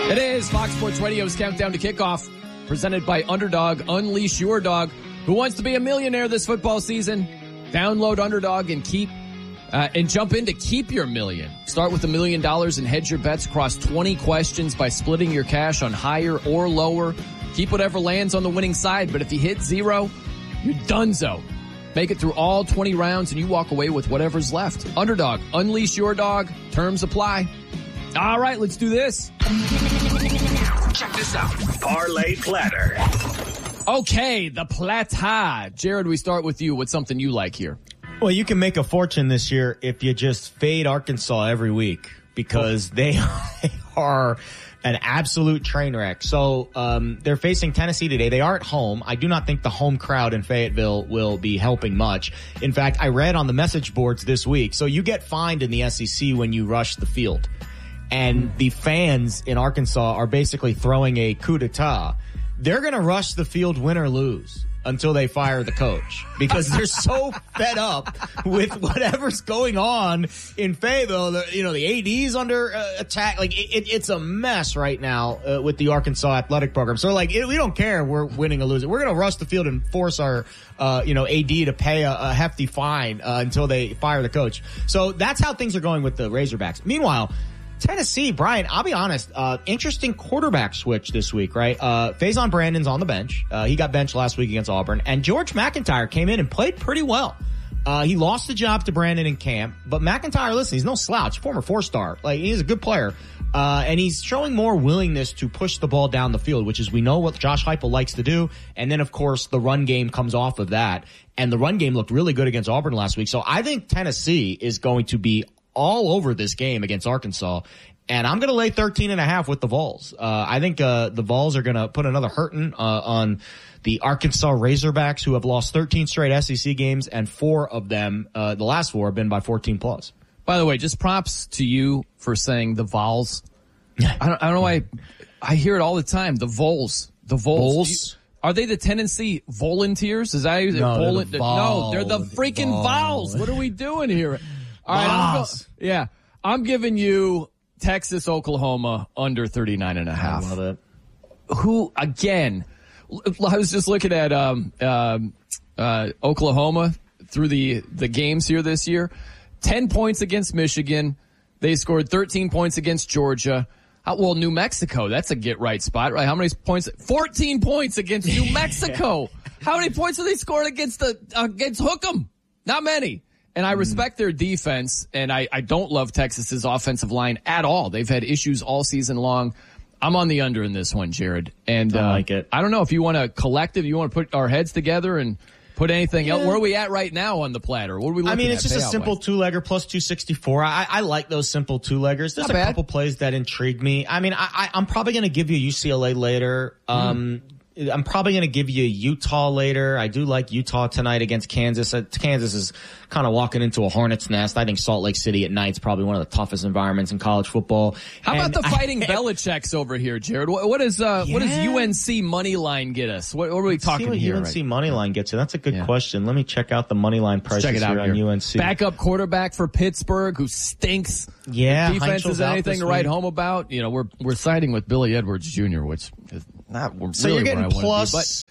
It is Fox Sports Radio's Countdown to Kickoff, presented by Underdog. Unleash your dog. Who wants to be a millionaire this football season? Download Underdog and jump in to keep your million. Start with $1 million and hedge your bets across 20 questions by splitting your cash on higher or lower. Keep whatever lands on the winning side, but if you hit zero, you're donezo. Make it through all 20 rounds and you walk away with whatever's left. Underdog, unleash your dog. Terms apply. All right, let's do this. Check this out. Parlay Platter. Okay, the platter. Jared, we start with you. What's something you like here? Well, you can make a fortune this year if you just fade Arkansas every week because they are an absolute train wreck. So they're facing Tennessee today. They are at home. I do not think the home crowd in Fayetteville will be helping much. In fact, I read on the message boards this week. So you get fined in the SEC when you rush the field. And the fans in Arkansas are basically throwing a coup d'etat. They're going to rush the field win or lose until they fire the coach because they're so fed up with whatever's going on in Fayetteville. The AD's under attack. Like it's a mess right now with the Arkansas athletic program. So we don't care if we're winning or losing. We're going to rush the field and force our AD to pay a hefty fine until they fire the coach. So that's how things are going with the Razorbacks. Meanwhile, Tennessee, Brian, I'll be honest, interesting quarterback switch this week, right? Faison Brandon's on the bench. He got benched last week against Auburn, and George McIntyre came in and played pretty well. He lost the job to Brandon in camp, but McIntyre, listen, he's no slouch, former 4-star. He's a good player. And he's showing more willingness to push the ball down the field, which is we know what Josh Heupel likes to do. And then, of course, the run game comes off of that. And the run game looked really good against Auburn last week. So I think Tennessee is going to be all over this game against Arkansas, and I'm going to lay 13.5 with the Vols. I think the Vols are going to put another hurting on the Arkansas Razorbacks, who have lost 13 straight SEC games, and 4 of them, the last 4, have been by 14 plus. By the way, just props to you for saying the Vols. I don't know why I hear it all the time. The Vols. The Vols. Are they the Tennessee Volunteers? Is that no, they're the freaking Vols. What are we doing here? All right, I'm giving you Texas, Oklahoma under 39.5. I love it. Who, again, I was just looking at Oklahoma through the games here this year. 10 points against Michigan. They scored 13 points against Georgia. Well, New Mexico, that's a get-right spot, right? How many points? 14 points against New Mexico. How many points have they scored against Hook'em? Not many. And I respect their defense, and I don't love Texas's offensive line at all. They've had issues all season long. I'm on the under in this one, Jared. And I like it. I don't know if you want to you want to put our heads together and put anything else. Where are we at right now on the platter? What are we looking at? It's just a simple two-legger plus 264. I like those simple two-leggers. There's a couple plays that intrigue me. I'm probably going to give you UCLA later. I'm probably going to give you Utah later. I do like Utah tonight against Kansas. Kansas is kind of walking into a hornet's nest. I think Salt Lake City at night is probably one of the toughest environments in college football. How about the Fighting Belichick's over here, Jared? What does UNC money line get us? What are we talking here? UNC money line gets you? That's a good question. Let me check out the money line prices here on UNC. Backup quarterback for Pittsburgh who stinks. Yeah, the defense is anything to write home about. We're siding with Billy Edwards Jr., which is not really so you're getting plus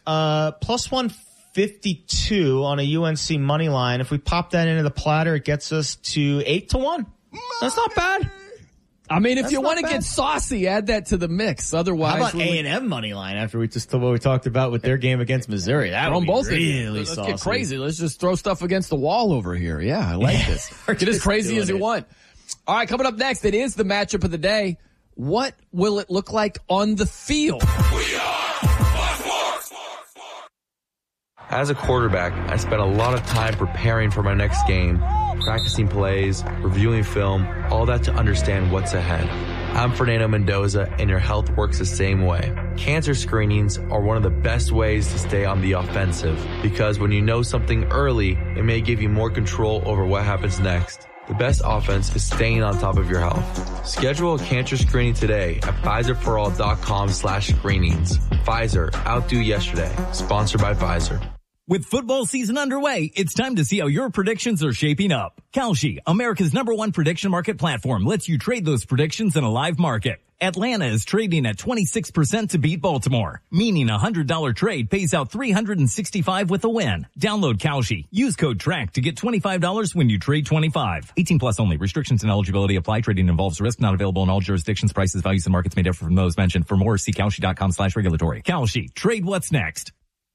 152 on a UNC money line. If we pop that into the platter, it gets us to 8-1. That's not bad. If you want to get saucy, add that to the mix. Otherwise, how about A&M money line after what we talked about with their game against Missouri? That would be really saucy. Let's get crazy. Let's just throw stuff against the wall over here. Yeah, I like this. Get as crazy as you want. All right, coming up next, it is the matchup of the day. What will it look like on the field? We are Fox. As a quarterback, I spent a lot of time preparing for my next game, practicing plays, reviewing film, all that to understand what's ahead. I'm Fernando Mendoza, and your health works the same way. Cancer screenings are one of the best ways to stay on the offensive, because when you know something early, it may give you more control over what happens next. The best offense is staying on top of your health. Schedule a cancer screening today at PfizerForAll.com/screenings. Pfizer, outdo yesterday. Sponsored by Pfizer. With football season underway, it's time to see how your predictions are shaping up. Kalshi, America's #1 prediction market platform, lets you trade those predictions in a live market. Atlanta is trading at 26% to beat Baltimore, meaning a $100 trade pays out $365 with a win. Download Kalshi. Use code TRACK to get $25 when you trade 25. 18 plus only. Restrictions and eligibility apply. Trading involves risk. Not available in all jurisdictions. Prices, values, and markets may differ from those mentioned. For more, see Kalshi.com/regulatory. Kalshi. Trade what's next.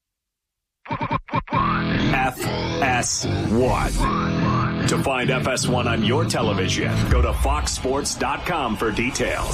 FS1. To find FS1 on your television, go to foxsports.com for details.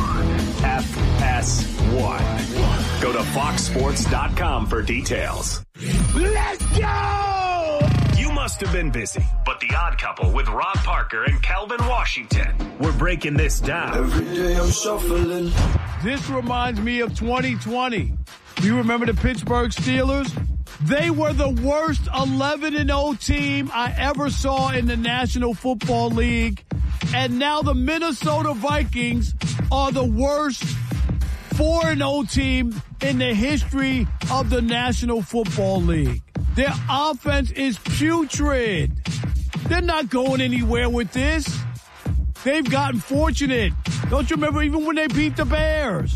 FS1. Go to foxsports.com for details. Let's go! You must have been busy, but The Odd Couple with Rob Parker and Calvin Washington. We're breaking this down. Every day I'm shuffling. This reminds me of 2020. Do you remember the Pittsburgh Steelers? They were the worst 11-0 team I ever saw in the National Football League. And now the Minnesota Vikings are the worst 4-0 team in the history of the National Football League. Their offense is putrid. They're not going anywhere with this. They've gotten fortunate. Don't you remember even when they beat the Bears?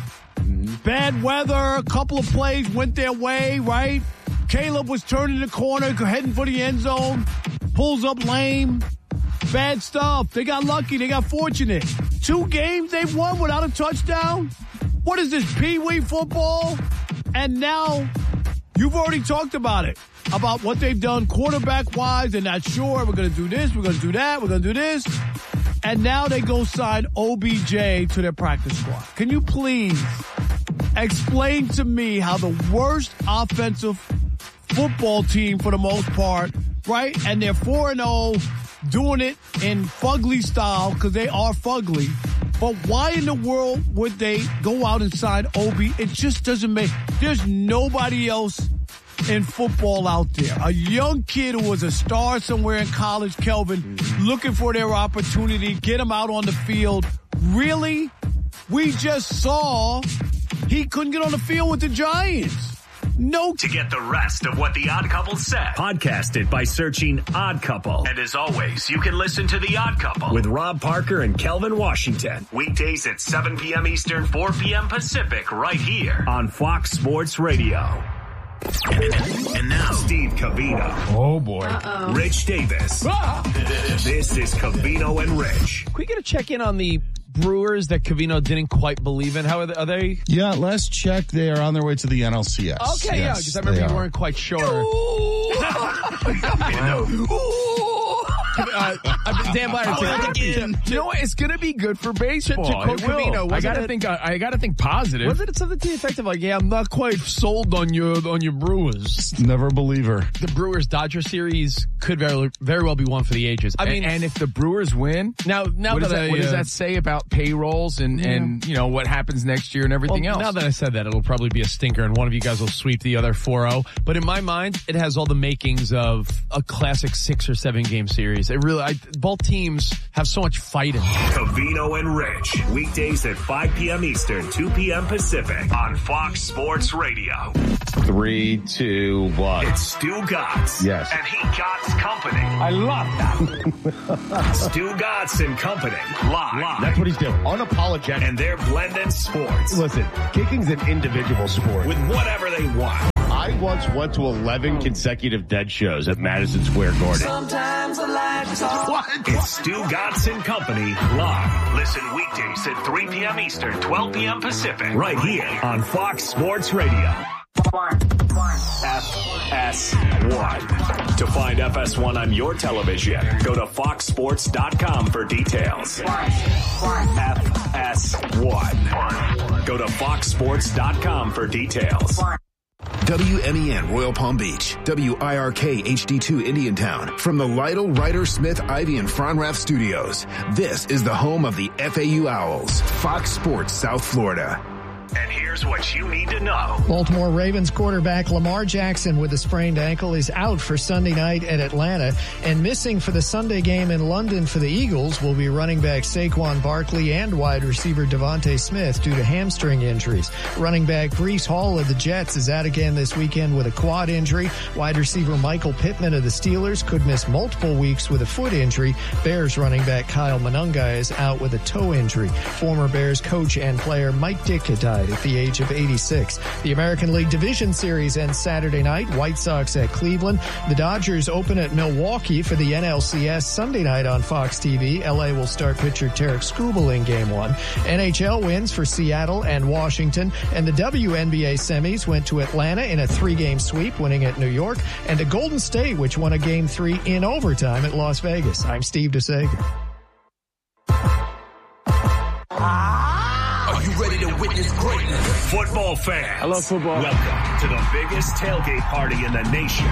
Bad weather, a couple of plays went their way, right? Caleb was turning the corner, heading for the end zone, pulls up lame. Bad stuff. They got lucky. They got fortunate. 2 games they've won without a touchdown? What is this, Pee-wee football? And now you've already talked about it, about what they've done quarterback-wise. They're not sure. We're going to do this. We're going to do that. We're going to do this. And now they go sign OBJ to their practice squad. Can you please explain to me how the worst offensive football team for the most part, right? And they're 4-0, doing it in fugly style because they are fugly. But why in the world would they go out and sign Obi? It just doesn't make, there's nobody else in football out there. A young kid who was a star somewhere in college, Kelvin, looking for their opportunity, get him out on the field. Really? We just saw he couldn't get on the field with the Giants. No. To get the rest of what The Odd Couple said, podcast it by searching Odd Couple. And as always, you can listen to The Odd Couple with Rob Parker and Kelvin Washington. Weekdays at 7 p.m. Eastern, 4 p.m. Pacific, right here on Fox Sports Radio. And now, Steve Covino. Oh, boy. Rich Davis. This is Covino and Rich. Can we get a check-in on the Brewers that Covino didn't quite believe in? How are they? Yeah, last check, they are on their way to the NLCS. Okay, yeah, because I remember you weren't quite sure. Dan Byer, you know what? It's going to be good for baseball. It will. I got to think positive. Wasn't it something to the effect of like, yeah, I'm not quite sold on your Brewers. Never a believer. The Brewers-Dodger series could very well be one for the ages. I mean, and if the Brewers win, what does that say about payrolls and you know what happens next year and everything else? Now that I said that, it'll probably be a stinker, and one of you guys will sweep the other 4-0. But in my mind, it has all the makings of a classic 6 or 7 game series. It really, both teams have so much fight in them. Covino and Rich, weekdays at 5 p.m. Eastern, 2 p.m. Pacific on Fox Sports Radio. 3, 2, 1. It's Stu Gotts. Yes. And he Gotts Company. I love that. Stu Gotts and Company. Live. That's what he's doing. Unapologetic. And they're blending sports. Listen, kicking's an individual sport. With whatever they want. I once went to 11 consecutive Dead shows at Madison Square Garden. Sometimes I like to talk. What? It's Stu Gotts and Company live. Listen weekdays at 3 p.m. Eastern, 12 p.m. Pacific. Right here on Fox Sports Radio. FS1. To find FS1 on your television, go to foxsports.com for details. FS1. Go to foxsports.com for details. WMEN Royal Palm Beach, WIRK HD2 Indiantown. From the Lytle, Ryder, Smith, Ivy, and Fronrath Studios, this is the home of the FAU Owls, Fox Sports South Florida. And here's what you need to know. Baltimore Ravens quarterback Lamar Jackson with a sprained ankle is out for Sunday night at Atlanta, and missing for the Sunday game in London for the Eagles will be running back Saquon Barkley and wide receiver Devontae Smith due to hamstring injuries. Running back Breece Hall of the Jets is out again this weekend with a quad injury. Wide receiver Michael Pittman of the Steelers could miss multiple weeks with a foot injury. Bears running back Kyle Monangai is out with a toe injury. Former Bears coach and player Mike Ditka died at the age of 86. The American League Division Series ends Saturday night. White Sox at Cleveland. The Dodgers open at Milwaukee for the NLCS Sunday night on Fox TV. LA will start pitcher Tarek Skubal in Game 1. NHL wins for Seattle and Washington. And the WNBA semis went to Atlanta in a 3-game sweep, winning at New York. And to Golden State, which won a Game 3 in overtime at Las Vegas. I'm Steve DeSager. Are you ready to witness greatness? Football fans. I love football. Welcome to the biggest tailgate party in the nation.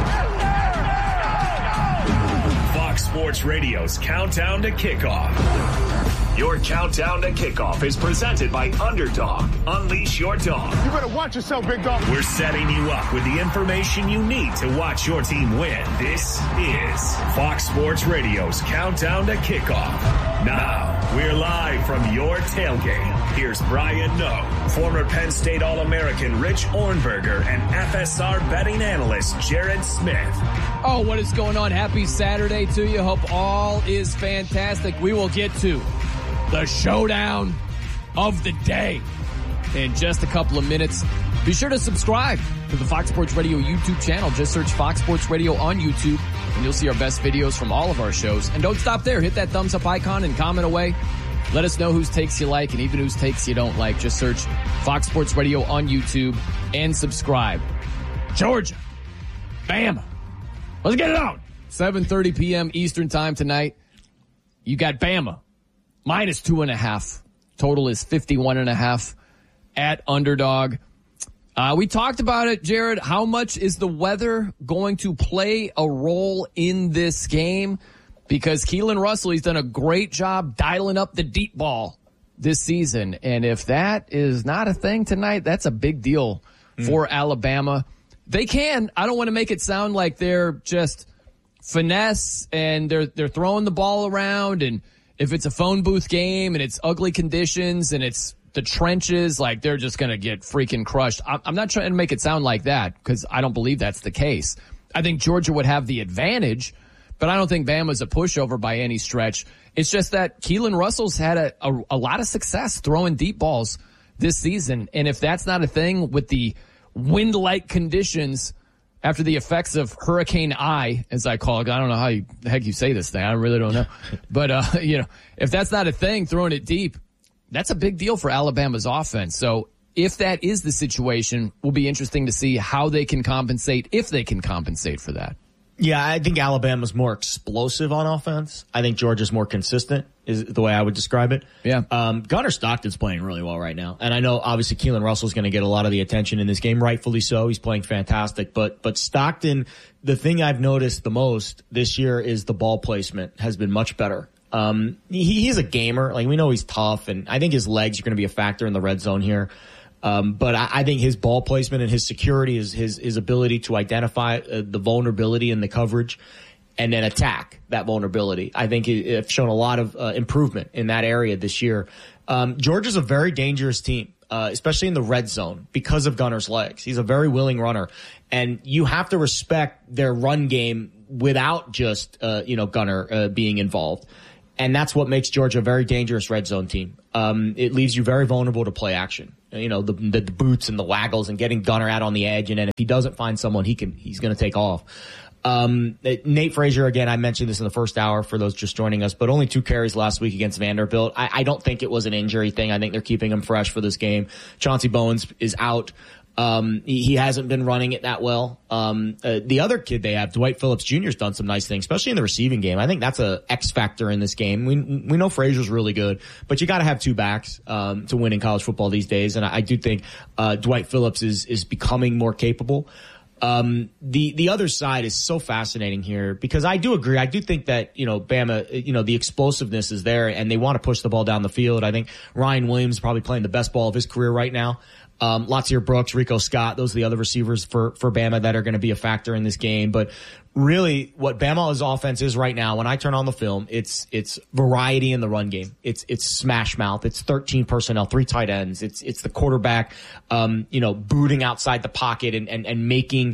Fox Sports Radio's Countdown to Kickoff. Your Countdown to Kickoff is presented by Underdog. Unleash your dog. You better watch yourself, big dog. We're setting you up with the information you need to watch your team win. This is Fox Sports Radio's Countdown to Kickoff. Now, we're live from your tailgate. Here's Brian Noe, former Penn State All-American Rich Ornberger, and FSR betting analyst Jared Smith. Oh, what is going on? Happy Saturday to you. Hope all is fantastic. We will get to the showdown of the day in just a couple of minutes. Be sure to subscribe to the Fox Sports Radio YouTube channel. Just search Fox Sports Radio on YouTube, and you'll see our best videos from all of our shows. And don't stop there. Hit that thumbs up icon and comment away. Let us know whose takes you like and even whose takes you don't like. Just search Fox Sports Radio on YouTube and subscribe. Georgia, Bama. Let's get it on. 7:30 p.m. Eastern time tonight. You got Bama. Minus 2.5. Total is 51.5 at Underdog. We talked about it, Jared. How much is the weather going to play a role in this game? Because Keelan Russell, he's done a great job dialing up the deep ball this season. And if that is not a thing tonight, that's a big deal for Alabama. They can. I don't want to make it sound like they're just finesse and they're throwing the ball around, and if it's a phone booth game and it's ugly conditions and it's the trenches, like they're just going to get freaking crushed. I'm not trying to make it sound like that because I don't believe that's the case. I think Georgia would have the advantage, but I don't think Bama's a pushover by any stretch. It's just that Keelan Russell's had a lot of success throwing deep balls this season. And if that's not a thing with the wind-like conditions after the effects of Hurricane I, as I call it. I don't know how the heck you say this thing. I really don't know. But, if that's not a thing, throwing it deep, that's a big deal for Alabama's offense. So if that is the situation, will be interesting to see how they can compensate, if they can compensate for that. Yeah, I think Alabama's more explosive on offense. I think Georgia's more consistent is the way I would describe it. Yeah. Gunnar Stockton's playing really well right now. And I know obviously Keelan Russell's going to get a lot of the attention in this game, rightfully so. He's playing fantastic. But Stockton, the thing I've noticed the most this year is the ball placement has been much better. He's a gamer. Like, we know he's tough, and I think his legs are going to be a factor in the red zone here. But I think his ball placement and his security is his ability to identify the vulnerability in the coverage and then attack that vulnerability. I think it's shown a lot of improvement in that area this year. Georgia's a very dangerous team, especially in the red zone because of Gunner's legs. He's a very willing runner, and you have to respect their run game without just Gunner being involved. And that's what makes Georgia a very dangerous red zone team. It leaves you very vulnerable to play action. The boots and the waggles and getting Gunner out on the edge. And then if he doesn't find someone, he's going to take off. Nate Frazier, again, I mentioned this in the first hour for those just joining us, but only 2 carries last week against Vanderbilt. I don't think it was an injury thing. I think they're keeping him fresh for this game. Chauncey Bowens is out. He hasn't been running it that well. The other kid they have, Dwight Phillips Jr., has done some nice things, especially in the receiving game. I think that's a X factor in this game. We know Frazier's really good, but you got to have 2 backs to win in college football these days. And I do think Dwight Phillips is becoming more capable. The other side is so fascinating here because I do agree. I do think that, Bama, the explosiveness is there and they want to push the ball down the field. I think Ryan Williams is probably playing the best ball of his career right now. Latsier Brooks, Rico Scott, those are the other receivers for Bama that are going to be a factor in this game. But really what Bama's offense is right now, when I turn on the film, it's variety in the run game. It's smash mouth. It's 13 personnel, 3 tight ends. It's the quarterback, booting outside the pocket and making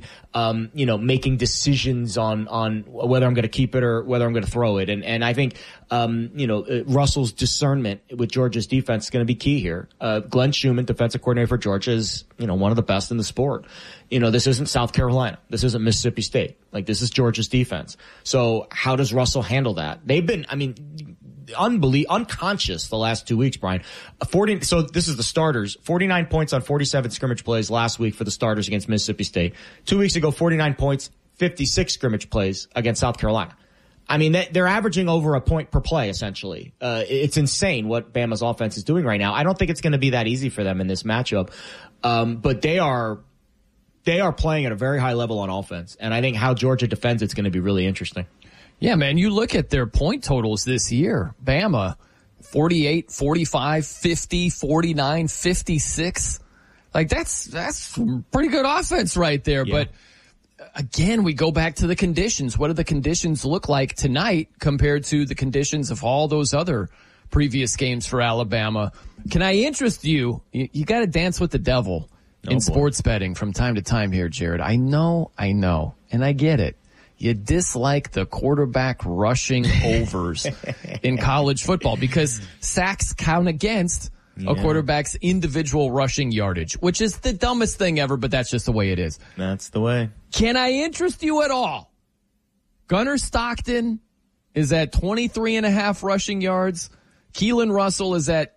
decisions on whether I'm going to keep it or whether I'm going to throw it. And I think, Russell's discernment with Georgia's defense is going to be key here. Glenn Schumann, defensive coordinator for Georgia, is, one of the best in the sport. This isn't South Carolina. This isn't Mississippi State. This is Georgia's defense. So how does Russell handle that? They've been, unconscious the last 2 weeks, Brian. So this is the starters. 49 points on 47 scrimmage plays last week for the starters against Mississippi State. 2 weeks ago, 49 points, 56 scrimmage plays against South Carolina. They're averaging over a point per play, essentially. It's insane what Bama's offense is doing right now. I don't think it's going to be that easy for them in this matchup. But they are playing at a very high level on offense. And I think how Georgia defends it's going to be really interesting. Yeah, man, you look at their point totals this year. Bama, 48, 45, 50, 49, 56. That's pretty good offense right there. Yeah. But again, we go back to the conditions. What do the conditions look like tonight compared to the conditions of all those other previous games for Alabama? Can I interest you? You got to dance with the devil in sports betting from time to time here, Jared. I know, and I get it. You dislike the quarterback rushing overs in college football because sacks count against a quarterback's individual rushing yardage, which is the dumbest thing ever, but that's just the way it is. That's the way. Can I interest you at all? Gunnar Stockton is at 23.5 rushing yards. Keelan Russell is at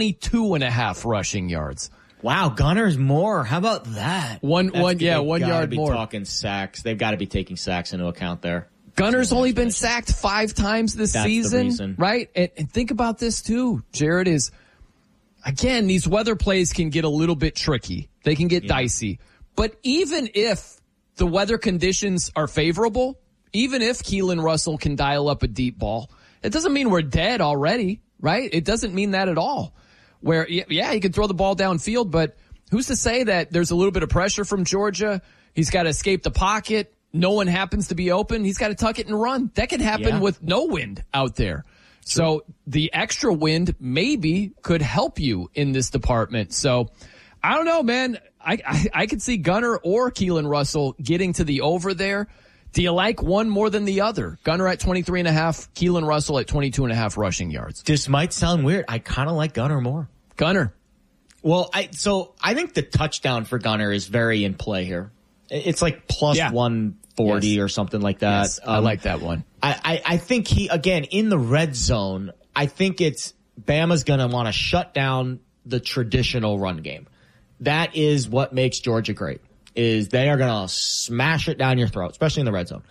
22.5 rushing yards. Wow, Gunner's more. How about that? One yard more. Talking sacks. They've got to be taking sacks into account there. Gunner's only been sacked 5 times this season, right? And think about this too, Jared, is, again, these weather plays can get a little bit tricky. They can get dicey. But even if the weather conditions are favorable, even if Keelan Russell can dial up a deep ball, it doesn't mean we're dead already, right? It doesn't mean that at all. Where, he can throw the ball downfield, but who's to say that there's a little bit of pressure from Georgia? He's got to escape the pocket. No one happens to be open. He's got to tuck it and run. That could happen with no wind out there. So the extra wind maybe could help you in this department. So I don't know, man. I could see Gunner or Keelan Russell getting to the over there. Do you like one more than the other? Gunner at 23.5, Keelan Russell at 22.5 rushing yards. This might sound weird. I kind of like Gunner more. Gunner. Well, I think the touchdown for Gunner is very in play here. It's like plus 140 or something like that. Yes, I like that one. I think again, in the red zone, I think it's Bama's going to want to shut down the traditional run game. That is what makes Georgia great, is they are going to smash it down your throat, especially in the red zone.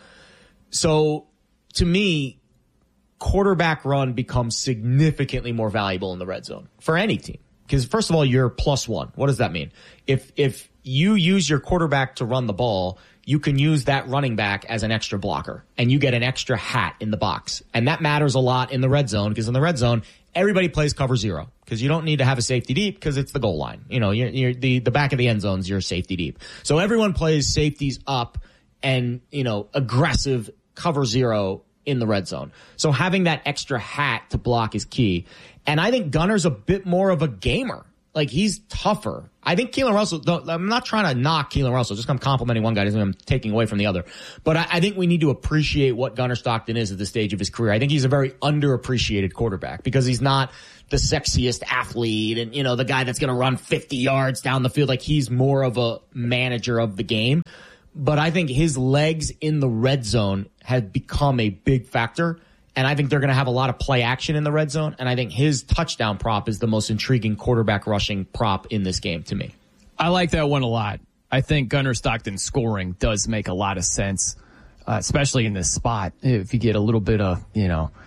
So to me, quarterback run becomes significantly more valuable in the red zone for any team. Because first of all, you're +1. What does that mean? If you use your quarterback to run the ball, you can use that running back as an extra blocker and you get an extra hat in the box. And that matters a lot in the red zone, because in the red zone, everybody plays cover 0 because you don't need to have a safety deep because it's the goal line. You're the back of the end zone's your safety deep. So everyone plays safeties up and, aggressive cover 0 in the red zone. So having that extra hat to block is key. And I think Gunner's a bit more of a gamer. He's tougher. I think Keelan Russell, I'm not trying to knock Keelan Russell, just I'm complimenting one guy, I'm taking away from the other. But I think we need to appreciate what Gunnar Stockton is at this stage of his career. I think he's a very underappreciated quarterback because he's not the sexiest athlete and, the guy that's going to run 50 yards down the field. He's more of a manager of the game. But I think his legs in the red zone have become a big factor. And I think they're going to have a lot of play action in the red zone. And I think his touchdown prop is the most intriguing quarterback rushing prop in this game to me. I like that one a lot. I think Gunnar Stockton scoring does make a lot of sense, especially in this spot. If you get a little bit of,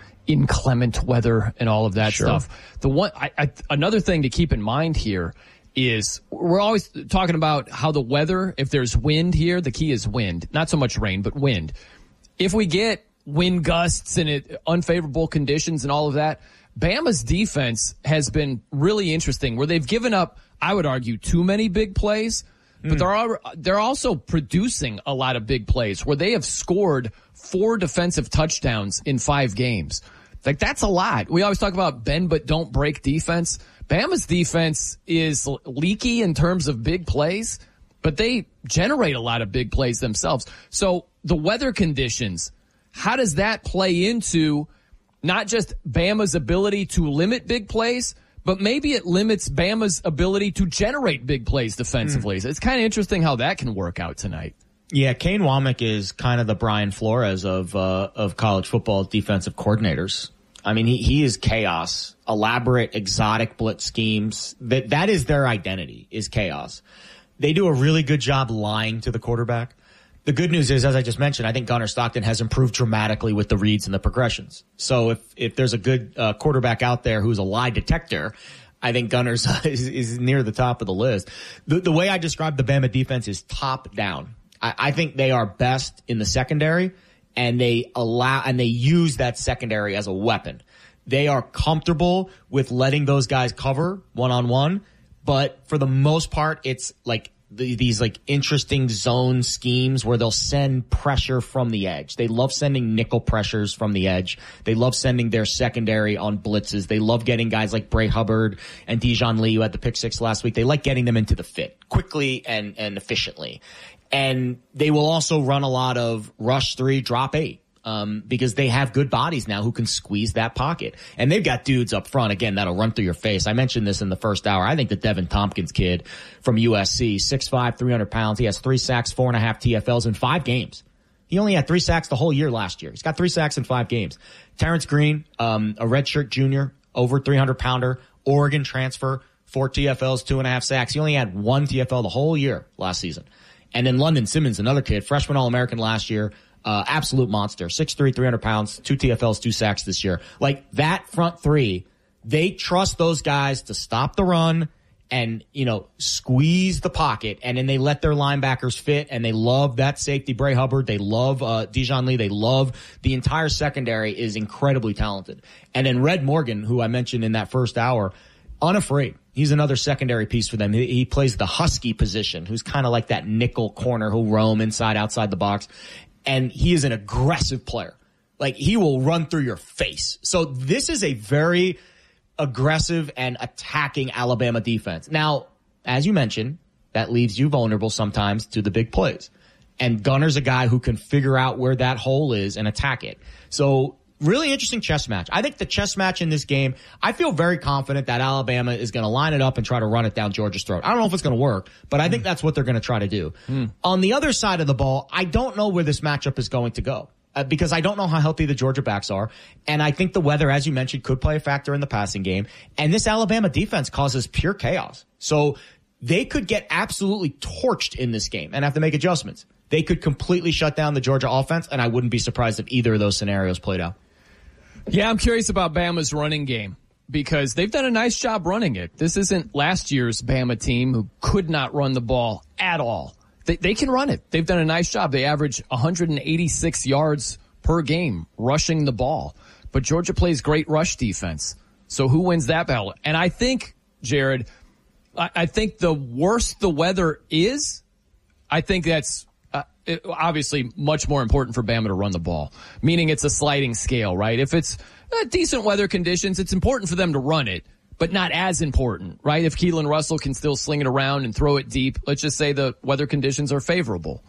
inclement weather and all of that stuff. The one, another thing to keep in mind here is we're always talking about how the weather, if there's wind here, the key is wind. Not so much rain, but wind. If we get wind gusts and unfavorable conditions and all of that, Bama's defense has been really interesting where they've given up, I would argue, too many big plays, but they're also producing a lot of big plays where they have scored 4 defensive touchdowns in 5 games. Like, that's a lot. We always talk about bend but don't break defense. Bama's defense is leaky in terms of big plays, but they generate a lot of big plays themselves. So the weather conditions, how does that play into not just Bama's ability to limit big plays, but maybe it limits Bama's ability to generate big plays defensively? So it's kind of interesting how that can work out tonight. Yeah, Kane Womack is kind of the Brian Flores of college football defensive coordinators. I mean, he is chaos, elaborate, exotic blitz schemes. That is their identity, is chaos. They do a really good job lying to the quarterback. The good news is, as I just mentioned, I think Gunnar Stockton has improved dramatically with the reads and the progressions. So if there's a good quarterback out there who's a lie detector, I think Gunner's is near the top of the list. The way I describe the Bama defense is top down. I think they are best in the secondary, and they use that secondary as a weapon. They are comfortable with letting those guys cover one-on-one, but for the most part, it's like these like interesting zone schemes where they'll send pressure from the edge. They love sending nickel pressures from the edge. They love sending their secondary on blitzes. They love getting guys like Bray Hubbard and Dijon Lee, who had the pick 6 last week. They like getting them into the fit quickly and efficiently. And they will also run a lot of rush 3, drop 8. Because they have good bodies now who can squeeze that pocket. And they've got dudes up front, again, that'll run through your face. I mentioned this in the first hour. I think the Devin Tompkins kid from USC, 6'5", 300 pounds. He has 3 sacks, 4.5 TFLs in 5 games. He only had 3 sacks the whole year last year. He's got 3 sacks in 5 games. Terrence Green, a redshirt junior, over 300 pounder, Oregon transfer, 4 TFLs, 2.5 sacks. He only had 1 TFL the whole year last season. And then London Simmons, another kid, freshman All-American last year, absolute monster, 6'3", 300 pounds, 2 TFLs, 2 sacks this year. Like that front 3, they trust those guys to stop the run and, squeeze the pocket. And then they let their linebackers fit, and they love that safety, Bray Hubbard. They love, Dijon Lee. They love the entire secondary is incredibly talented. And then Red Morgan, who I mentioned in that first hour, unafraid. He's another secondary piece for them. He plays the Husky position, who's kind of like that nickel corner who'll roam inside, outside the box. And he is an aggressive player. Like, he will run through your face. So this is a very aggressive and attacking Alabama defense. Now, as you mentioned, that leaves you vulnerable sometimes to the big plays. And Gunner's a guy who can figure out where that hole is and attack it. So really interesting chess match. I think the chess match in this game, I feel very confident that Alabama is going to line it up and try to run it down Georgia's throat. I don't know if it's going to work, but I think that's what they're going to try to do. On the other side of the ball, I don't know where this matchup is going to go because I don't know how healthy the Georgia backs are. And I think the weather, as you mentioned, could play a factor in the passing game. And this Alabama defense causes pure chaos. So they could get absolutely torched in this game and have to make adjustments. They could completely shut down the Georgia offense, and I wouldn't be surprised if either of those scenarios played out. Yeah, I'm curious about Bama's running game because they've done a nice job running it. This isn't last year's Bama team who could not run the ball at all. They can run it. They've done a nice job. They average 186 yards per game rushing the ball. But Georgia plays great rush defense. So who wins that battle? And I think, Jared, I think the worse the weather is, I think that's obviously much more important for Bama to run the ball, meaning it's a sliding scale, right? If it's decent weather conditions, it's important for them to run it, but not as important, right? If Keelan Russell can still sling it around and throw it deep, let's just say the weather conditions are favorable.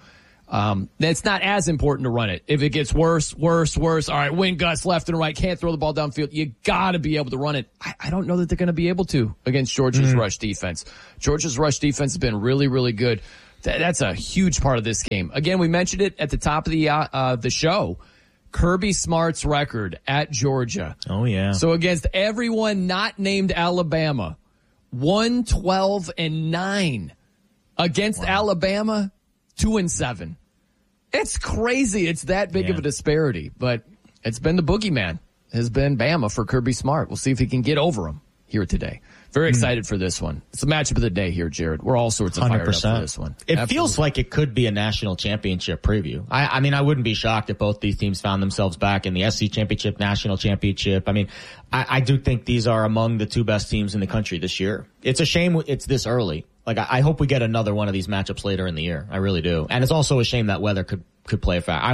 It's not as important to run it. If it gets worse, all right, wind gusts left and right, can't throw the ball downfield, you gotta be able to run it. I don't know that they're gonna be able to against Georgia's rush defense. Georgia's rush defense has been really, really good. That's a huge part of this game. Again, we mentioned it at the top of the show. Kirby Smart's record at Georgia. Oh, yeah. So against everyone not named Alabama, 1-12-9. Against Alabama, 2-7. It's crazy. It's that big of a disparity. But it's been the boogeyman. Has been Bama for Kirby Smart. We'll see if he can get over him here today. Very excited for this one. It's the matchup of the day here, Jared. We're all sorts of fired up for this one. It feels like it could be a national championship preview. I mean, I wouldn't be shocked if both these teams found themselves back in the SC Championship, National Championship. I mean, I do think these are among the two best teams in the country this year. It's a shame it's this early. Like, I hope we get another one of these matchups later in the year. I really do. And it's also a shame that weather could play a factor.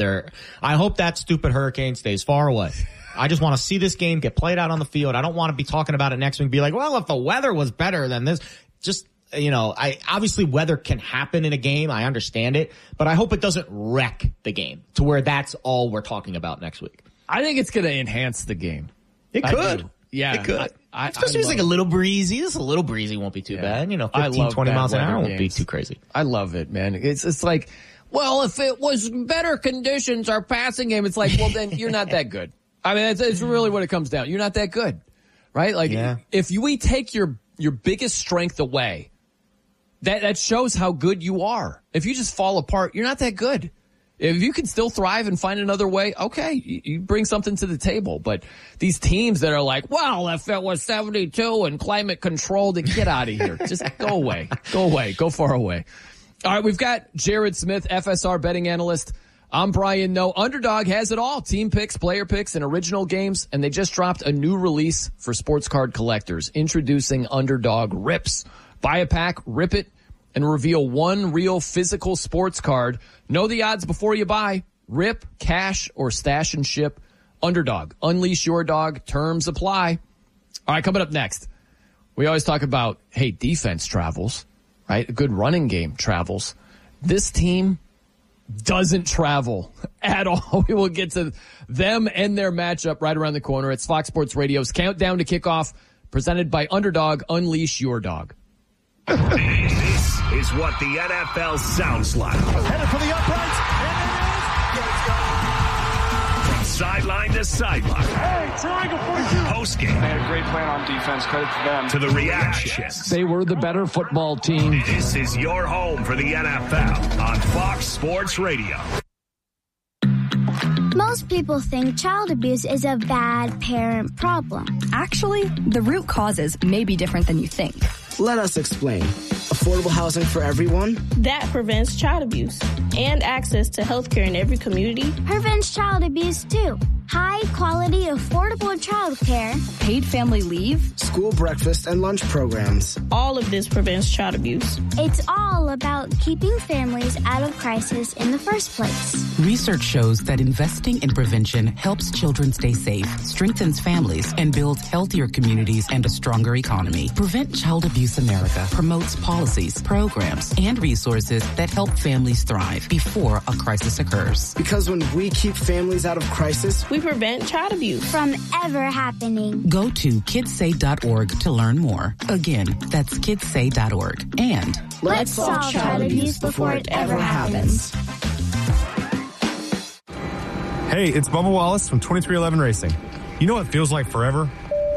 I hope that stupid hurricane stays far away. I just want to see this game get played out on the field. I don't want to be talking about it next week and be like, well, if the weather was better than this, just, obviously weather can happen in a game. I understand it, but I hope it doesn't wreck the game to where that's all we're talking about next week. I think it's going to enhance the game. It could. Yeah. It could. Especially if it's like a little breezy. Just a little breezy won't be too bad. 15, 20 miles an hour won't be too crazy. I love it, man. It's like, well, if it was better conditions, our passing game, it's like, well, then you're not that good. I mean, it's really what it comes down. You're not that good, right? Like, if we take your biggest strength away, that shows how good you are. If you just fall apart, you're not that good. If you can still thrive and find another way, okay, you bring something to the table. But these teams that are like, well, if it was 72 and climate controlled, then get out of here. Just go away. Go away. Go far away. All right, we've got Jared Smith, FSR betting analyst. I'm Brian Noe. Underdog has it all. Team picks, player picks, and original games. And they just dropped a new release for sports card collectors. Introducing Underdog Rips. Buy a pack, rip it, and reveal one real physical sports card. Know the odds before you buy. Rip, cash, or stash and ship. Underdog. Unleash your dog. Terms apply. All right, coming up next. We always talk about, hey, defense travels, right? A good running game travels. This team doesn't travel at all. We will get to them and their matchup right around the corner. It's Fox Sports Radio's Countdown to Kickoff, presented by Underdog. Unleash your dog. This is what the NFL sounds like. Headed for the uprights, and From sideline to sideline. Hey, triangle 42. Postgame. They had a great plan on defense. Credit to them. To the reactions. They were the better football team. This is your home for the NFL on Fox Sports Radio. Most people think child abuse is a bad parent problem. Actually, the root causes may be different than you think. Let us explain. Affordable housing for everyone? That prevents child abuse and access to health care in every community. Prevents child abuse, too. High quality, affordable child care. Paid family leave. School breakfast and lunch programs. All of this prevents child abuse. It's all about keeping families out of crisis in the first place. Research shows that investing in prevention helps children stay safe, strengthens families, and builds healthier communities and a stronger economy. Prevent Child Abuse America promotes policies, programs, and resources that help families thrive before a crisis occurs. Because when we keep families out of crisis, we prevent child abuse from ever happening. Go to kidssay.org to learn more. Again, that's kidssay.org. And let's solve child abuse before it ever happens. Hey, it's Bubba Wallace from 2311 Racing. You know what feels like forever?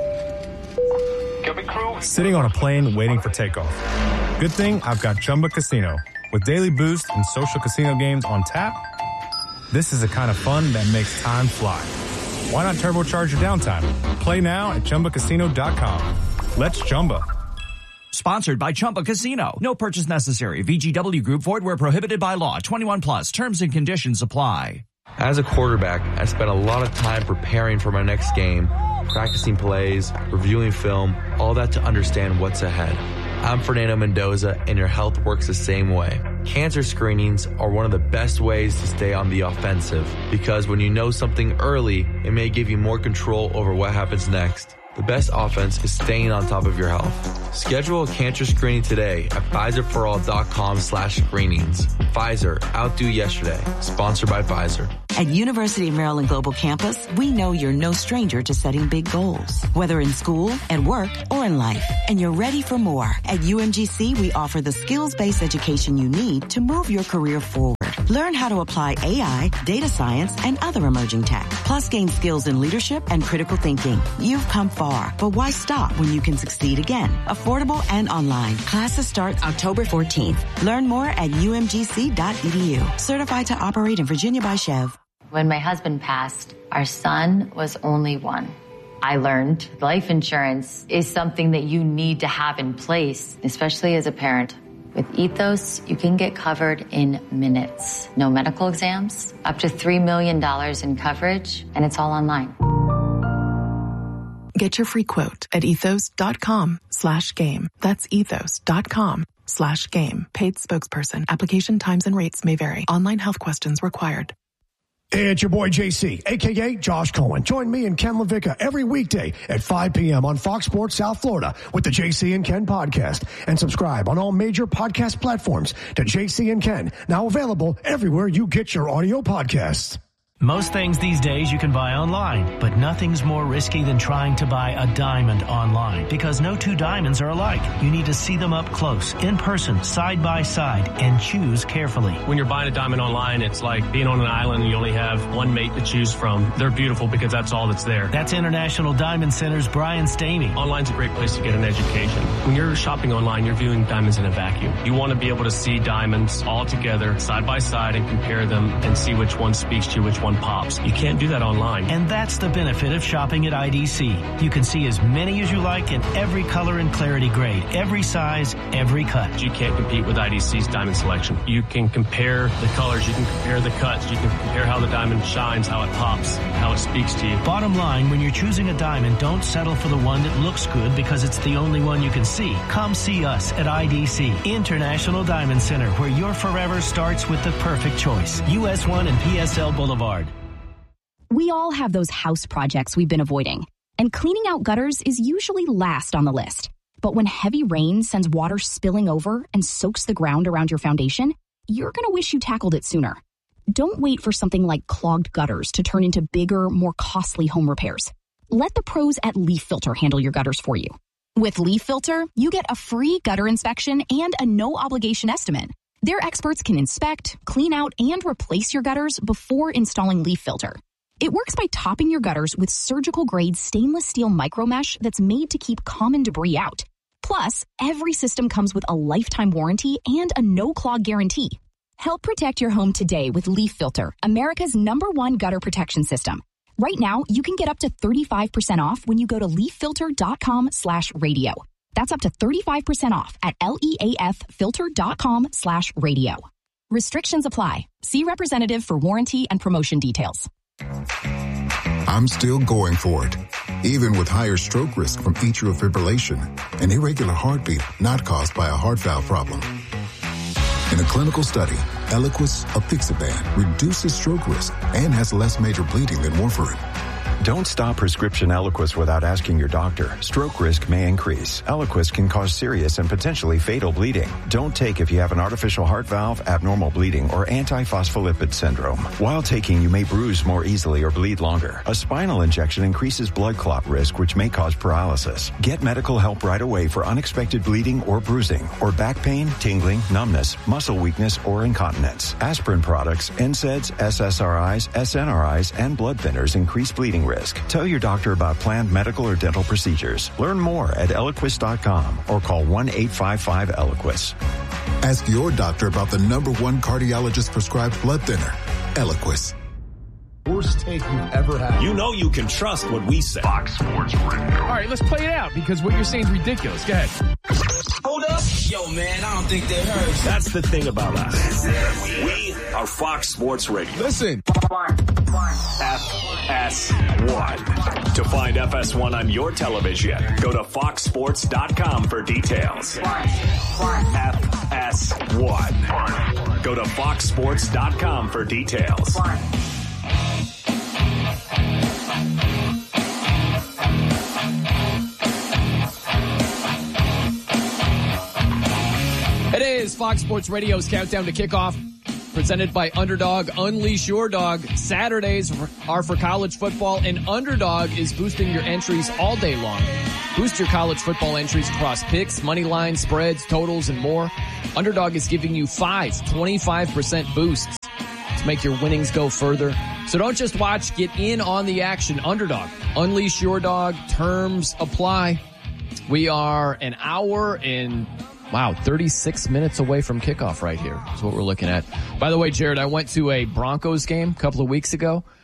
Sitting on a plane waiting for takeoff. Good thing I've got Chumba Casino. With daily boost and social casino games on tap, this is the kind of fun that makes time fly. Why not turbocharge your downtime? Play now at ChumbaCasino.com. Let's Chumba. Sponsored by Chumba Casino. No purchase necessary. VGW Group. Void where prohibited by law. 21 plus. Terms and conditions apply. As a quarterback, I spent a lot of time preparing for my next game, practicing plays, reviewing film, all that to understand what's ahead. I'm Fernando Mendoza, and your health works the same way. Cancer screenings are one of the best ways to stay on the offensive, because when you know something early, it may give you more control over what happens next. The best offense is staying on top of your health. Schedule a cancer screening today at PfizerForAll.com/screenings. Pfizer, outdo yesterday. Sponsored by Pfizer. At University of Maryland Global Campus, we know you're no stranger to setting big goals, whether in school, at work, or in life, and you're ready for more. At UMGC, we offer the skills-based education you need to move your career forward. Learn how to apply AI, data science, and other emerging tech, plus gain skills in leadership and critical thinking. You've come far, but why stop when you can succeed again? Affordable and online. Classes start October 14th. Learn more at umgc.edu. Certified to operate in Virginia by Chev. When my husband passed, our son was only 1. I learned life insurance is something that you need to have in place, especially as a parent. With Ethos, you can get covered in minutes. No medical exams, up to $3 million in coverage, and it's all online. Get your free quote at ethos.com/game. That's ethos.com/game. Paid spokesperson. Application times and rates may vary. Online health questions required. It's your boy JC, a.k.a. Josh Cohen. Join me and Ken LaVicka every weekday at 5 p.m. on Fox Sports South Florida with the JC and Ken podcast. And subscribe on all major podcast platforms to JC and Ken, now available everywhere you get your audio podcasts. Most things these days you can buy online, but nothing's more risky than trying to buy a diamond online, because no two diamonds are alike. You need to see them up close, in person, side by side, and choose carefully. When you're buying a diamond online, it's like being on an island and you only have one mate to choose from. They're beautiful because that's all that's there. That's International Diamond Center's Brian Stamey. Online's a great place to get an education. When you're shopping online, you're viewing diamonds in a vacuum. You want to be able to see diamonds all together, side by side, and compare them and see which one speaks to you, which one pops. You can't do that online. And that's the benefit of shopping at IDC. You can see as many as you like in every color and clarity grade, every size, every cut. You can't compete with IDC's diamond selection. You can compare the colors, you can compare the cuts, you can compare how the diamond shines, how it pops, how it speaks to you. Bottom line, when you're choosing a diamond, don't settle for the one that looks good because it's the only one you can see. Come see us at IDC, International Diamond Center, where your forever starts with the perfect choice. US 1 and PSL Boulevard. We all have those house projects we've been avoiding, and cleaning out gutters is usually last on the list. But when heavy rain sends water spilling over and soaks the ground around your foundation, you're going to wish you tackled it sooner. Don't wait for something like clogged gutters to turn into bigger, more costly home repairs. Let the pros at Leaf Filter handle your gutters for you. With Leaf Filter, you get a free gutter inspection and a no-obligation estimate. Their experts can inspect, clean out, and replace your gutters before installing Leaf Filter. It works by topping your gutters with surgical-grade stainless steel micromesh that's made to keep common debris out. Plus, every system comes with a lifetime warranty and a no-clog guarantee. Help protect your home today with Leaf Filter, America's #1 gutter protection system. Right now, you can get up to 35% off when you go to leaffilter.com/radio. That's up to 35% off at leaffilter.com/radio. Restrictions apply. See representative for warranty and promotion details. I'm still going for it, even with higher stroke risk from atrial fibrillation, an irregular heartbeat not caused by a heart valve problem. In a clinical study, Eliquis apixaban reduces stroke risk and has less major bleeding than warfarin. Don't stop prescription Eliquis without asking your doctor. Stroke risk may increase. Eliquis can cause serious and potentially fatal bleeding. Don't take if you have an artificial heart valve, abnormal bleeding, or antiphospholipid syndrome. While taking, you may bruise more easily or bleed longer. A spinal injection increases blood clot risk, which may cause paralysis. Get medical help right away for unexpected bleeding or bruising, or back pain, tingling, numbness, muscle weakness, or incontinence. Aspirin products, NSAIDs, SSRIs, SNRIs, and blood thinners increase bleeding risk. Tell your doctor about planned medical or dental procedures. Learn more at Eliquis.com or call 1-855-ELIQUIS. Ask your doctor about the #1 cardiologist prescribed blood thinner, Eliquis. Worst take you've ever had. You know you can trust what we say. Fox Sports Radio. All right, let's play it out because what you're saying is ridiculous. Go ahead. Hold up. Yo, man, I don't think they heard. That's the thing about us. We are Fox Sports Radio. Listen. FS1. To find FS1 on your television, go to foxsports.com for details. FS1. Go to foxsports.com for details. It is Fox Sports Radio's Countdown to Kickoff, presented by Underdog. Unleash your dog. Saturdays are for college football, and Underdog is boosting your entries all day long. Boost your college football entries across picks, money lines, spreads, totals, and more. Underdog is giving you 25% boosts to make your winnings go further. So don't just watch, get in on the action. Underdog. Unleash your dog. Terms apply. We are an hour and 36 minutes away from kickoff right here. That's what we're looking at. By the way, Jared, I went to a Broncos game a couple of weeks ago.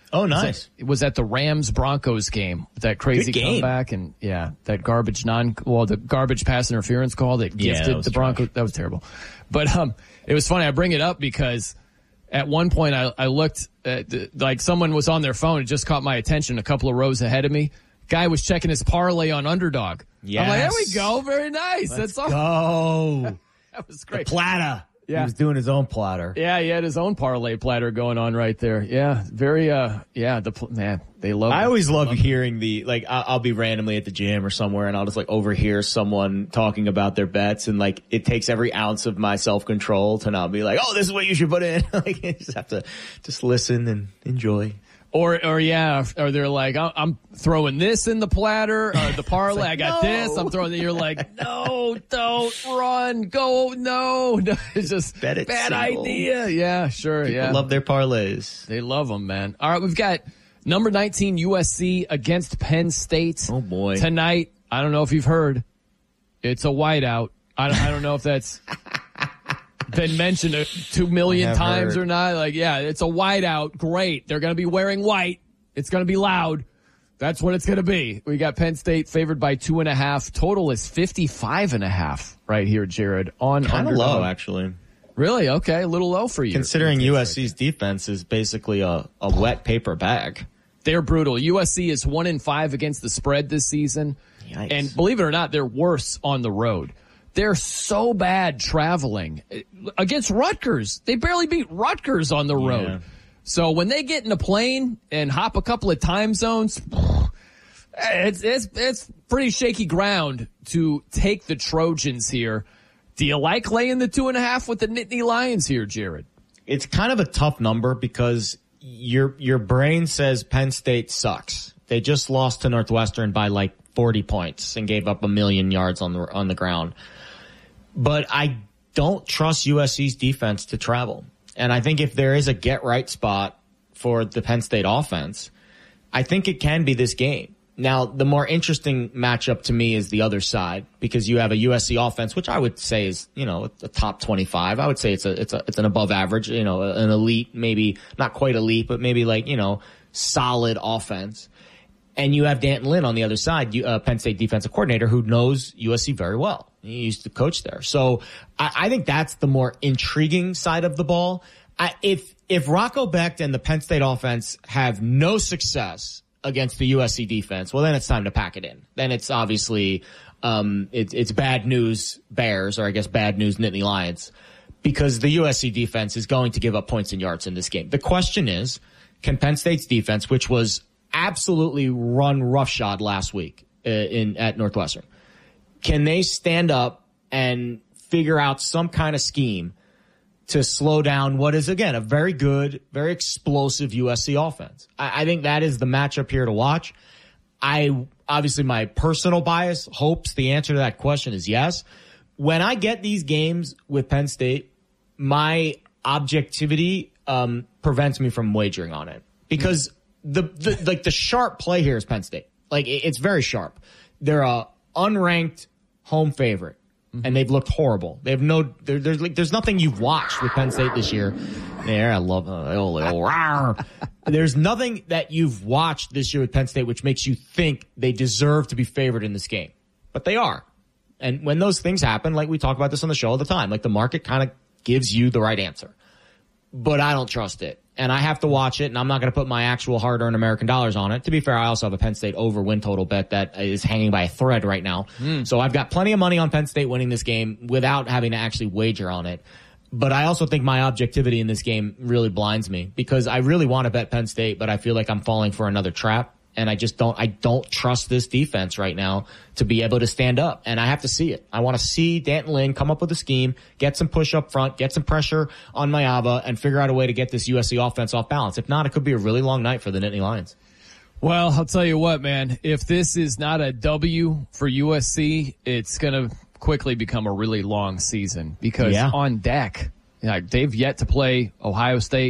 Oh, nice. It was at the Rams-Broncos game. That crazy comeback and, that the garbage pass interference call that gifted the Broncos. Trash. That was terrible. But it was funny. I bring it up because at one point I looked at, like someone was on their phone. It just caught my attention a couple of rows ahead of me. Guy was checking his parlay on Underdog. Yes. I'm like, there we go. Very nice. Let's That's all. Go. That was great. The platter. Yeah. He was doing his own platter. Yeah, he had his own parlay platter going on right there. Yeah, very, man, they love I always love hearing I'll be randomly at the gym or somewhere and I'll just overhear someone talking about their bets and it takes every ounce of my self-control to not be like, oh, this is what you should put in. You just have to just listen and enjoy. Or they're like, I'm throwing this in the platter, or the parlay. I got this. I'm throwing it. You're like, no, don't run. Go, no. It's just bad idea. Yeah, sure. People love their parlays. They love them, man. All right, we've got number 19 USC against Penn State. Oh boy. Tonight, I don't know if you've heard, it's a whiteout. I don't know if that's been mentioned 2 million times or not. It's a whiteout. Great. They're going to be wearing white. It's going to be loud. That's what it's going to be. We got Penn State favored by 2.5. Total is 55.5 right here, Jared. On kind of low, actually. Really? Okay. A little low for you. Considering USC's defense is basically a wet paper bag. They're brutal. USC is 1-5 against the spread this season. Yikes. And believe it or not, they're worse on the road. They're so bad traveling. Against Rutgers, they barely beat Rutgers on the road. Yeah. So when they get in a plane and hop a couple of time zones, it's pretty shaky ground to take the Trojans here. Do you like laying the 2.5 with the Nittany Lions here, Jared? It's kind of a tough number because your brain says Penn State sucks. They just lost to Northwestern by 40 points and gave up 1 million yards on the ground. But I don't trust USC's defense to travel. And I think if there is a get-right spot for the Penn State offense, I think it can be this game. Now, the more interesting matchup to me is the other side because you have a USC offense, which I would say is, a top 25. I would say it's an above average, an elite, maybe not quite elite, but maybe solid offense. And you have D'Anton Lynn on the other side, Penn State defensive coordinator who knows USC very well. He used to coach there. So I think that's the more intriguing side of the ball. If Rocco Becht and the Penn State offense have no success against the USC defense, well, then it's time to pack it in. Then it's obviously, it's bad news Bears, or I guess bad news Nittany Lions, because the USC defense is going to give up points and yards in this game. The question is, can Penn State's defense, which was absolutely run roughshod last week at Northwestern, can they stand up and figure out some kind of scheme to slow down what is, again, a very good, very explosive USC offense? I think that is the matchup here to watch. Obviously, my personal bias hopes the answer to that question is yes. When I get these games with Penn State, my objectivity prevents me from wagering on it because the sharp play here is Penn State. It's very sharp. They're a unranked home favorite, and they've looked horrible. They have there's nothing you've watched with Penn State this year. There, I love there's nothing that you've watched this year with Penn State which makes you think they deserve to be favored in this game, but they are. And when those things happen, we talk about this on the show all the time, the market kind of gives you the right answer, but I don't trust it. And I have to watch it, and I'm not going to put my actual hard-earned American dollars on it. To be fair, I also have a Penn State over win total bet that is hanging by a thread right now. So I've got plenty of money on Penn State winning this game without having to actually wager on it. But I also think my objectivity in this game really blinds me because I really want to bet Penn State, but I feel like I'm falling for another trap. And I don't trust this defense right now to be able to stand up. And I have to see it. I want to see D'Anton Lynn come up with a scheme, get some push up front, get some pressure on Mayava, and figure out a way to get this USC offense off balance. If not, it could be a really long night for the Nittany Lions. Well, I'll tell you what, man. If this is not a W for USC, it's going to quickly become a really long season because on deck, they've yet to play Ohio State.